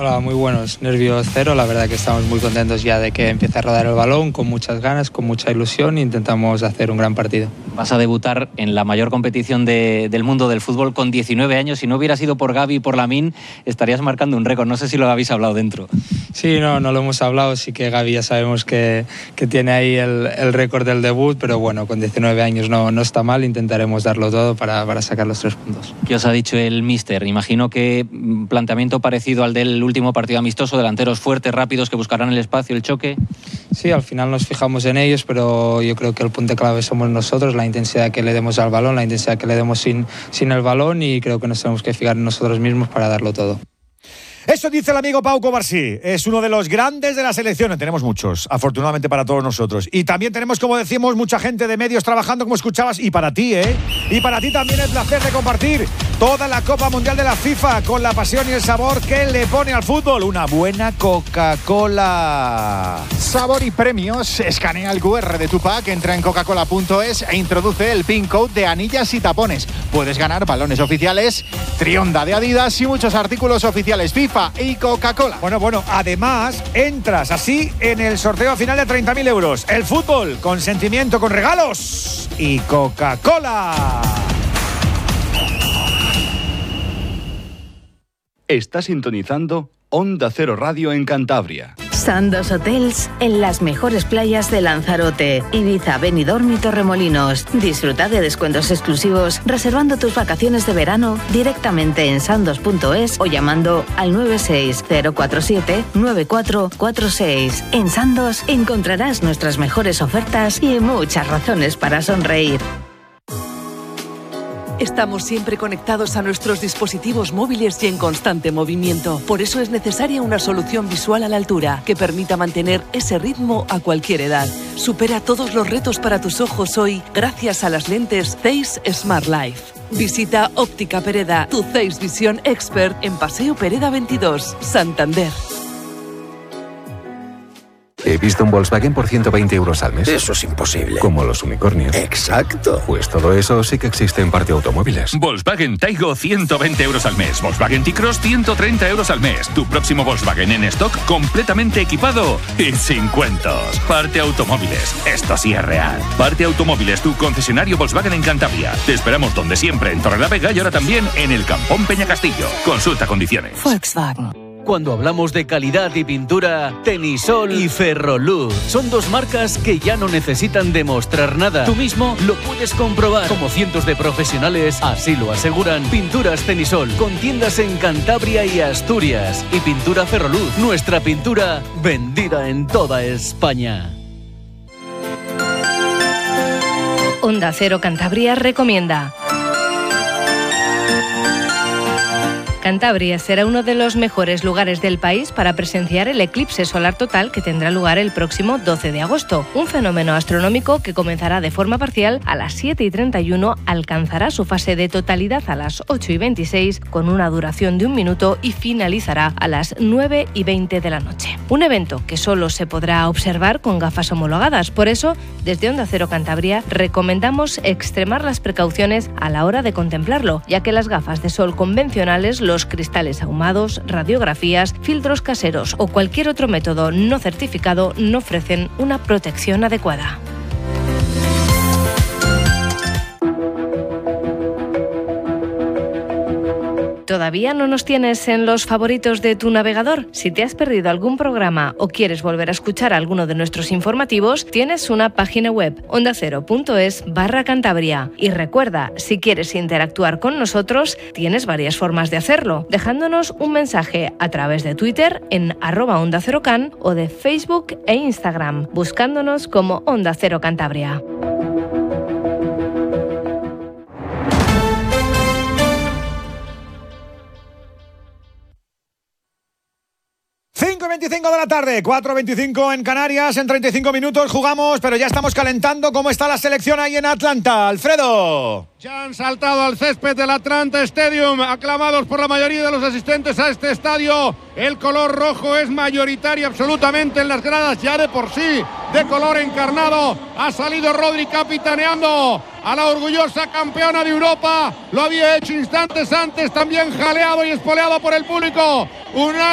Hola, muy buenos, nervios cero, la verdad que estamos muy contentos ya de que empiece a rodar el balón, con muchas ganas, con mucha ilusión, e intentamos hacer un gran partido. Vas a debutar en la mayor competición del mundo del fútbol con 19 años, si no hubiera sido por Gavi y por Lamine, estarías marcando un récord, no sé si lo habéis hablado dentro. Sí, no lo hemos hablado, sí que Gavi ya sabemos que tiene ahí el récord del debut, pero bueno, con 19 años no está mal, intentaremos darlo todo para sacar los 3 puntos. ¿Qué os ha dicho el míster? Imagino que planteamiento parecido al del último partido amistoso, delanteros fuertes, rápidos, que buscarán el espacio, el choque. Sí, al final nos fijamos en ellos, pero yo creo que el punto clave somos nosotros, la intensidad que le demos al balón, la intensidad que le demos sin el balón, y creo que nos tenemos que fijar en nosotros mismos para darlo todo. Eso dice el amigo Pau Cobarsí, es uno de los grandes de la selección. Tenemos muchos, afortunadamente para todos nosotros. Y también tenemos, como decimos, mucha gente de medios trabajando, como escuchabas, y para ti, Y para ti también el placer de compartir toda la Copa Mundial de la FIFA con la pasión y el sabor que le pone al fútbol. Una buena Coca-Cola. Sabor y premios. Escanea el QR de tu pack, entra en coca-cola.es e introduce el PIN code de anillas y tapones. Puedes ganar balones oficiales, Trionda de Adidas y muchos artículos oficiales FIFA y Coca-Cola. Bueno, además entras así en el sorteo final de 30.000 euros. El fútbol con sentimiento, con regalos y Coca-Cola. Está sintonizando Onda Cero Radio en Cantabria. Sandos Hotels en las mejores playas de Lanzarote, Ibiza, Benidorm y Torremolinos. Disfruta de descuentos exclusivos reservando tus vacaciones de verano directamente en sandos.es o llamando al 960479446. En Sandos encontrarás nuestras mejores ofertas y muchas razones para sonreír. Estamos siempre conectados a nuestros dispositivos móviles y en constante movimiento. Por eso es necesaria una solución visual a la altura que permita mantener ese ritmo a cualquier edad. Supera todos los retos para tus ojos hoy gracias a las lentes Zeiss Smart Life. Visita Óptica Pereda, tu Zeiss Visión Expert en Paseo Pereda 22, Santander. He visto un Volkswagen por 120 euros al mes. Eso es imposible. Como los unicornios. Exacto. Pues todo eso sí que existe en Parte Automóviles. Volkswagen Taigo, 120 euros al mes. Volkswagen T-Cross, 130 euros al mes. Tu próximo Volkswagen en stock, completamente equipado y sin cuentos. Parte Automóviles. Esto sí es real. Parte Automóviles, tu concesionario Volkswagen en Cantabria. Te esperamos donde siempre, en Torrelavega, y ahora también en el Campón Peñacastillo. Consulta condiciones. Volkswagen. Cuando hablamos de calidad y pintura, Tenisol y Ferroluz son dos marcas que ya no necesitan demostrar nada. Tú mismo lo puedes comprobar. Como cientos de profesionales así lo aseguran. Pinturas Tenisol, con tiendas en Cantabria y Asturias. Y pintura Ferroluz, nuestra pintura vendida en toda España. Onda Cero Cantabria recomienda. Cantabria será uno de los mejores lugares del país para presenciar el eclipse solar total que tendrá lugar el próximo 12 de agosto. Un fenómeno astronómico que comenzará de forma parcial a las 7:31, alcanzará su fase de totalidad a las 8:26 con una duración de 1 minuto y finalizará a las 9:20 de la noche. Un evento que solo se podrá observar con gafas homologadas. Por eso, desde Onda Cero Cantabria recomendamos extremar las precauciones a la hora de contemplarlo, ya que las gafas de sol convencionales, los cristales ahumados, radiografías, filtros caseros o cualquier otro método no certificado no ofrecen una protección adecuada. ¿Todavía no nos tienes en los favoritos de tu navegador? Si te has perdido algún programa o quieres volver a escuchar alguno de nuestros informativos, tienes una página web, ondacero.es/Cantabria. Y recuerda, si quieres interactuar con nosotros, tienes varias formas de hacerlo, dejándonos un mensaje a través de Twitter en @OndaCeroCan o de Facebook e Instagram, buscándonos como Onda Cero Cantabria. 5:25 de la tarde, 4:25 en Canarias, en 35 minutos jugamos, pero ya estamos calentando. ¿Cómo está la selección ahí en Atlanta, Alfredo? Ya han saltado al césped del Atlanta Stadium, aclamados por la mayoría de los asistentes a este estadio. El color rojo es mayoritario absolutamente en las gradas, ya de por sí, de color encarnado. Ha salido Rodri capitaneando a la orgullosa campeona de Europa. Lo había hecho instantes antes, también jaleado y espoleado por el público.